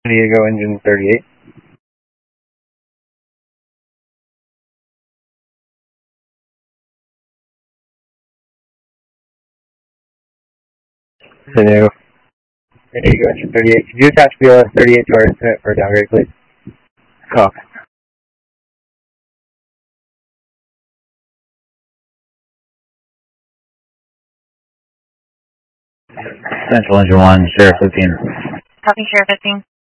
San Diego, engine 38. San Diego. There you go, engine 38. Could you attach BLS 38 to our instrument for downgrade, please? Copy. Central engine 1, Sheriff 15. Copy, Sheriff 15.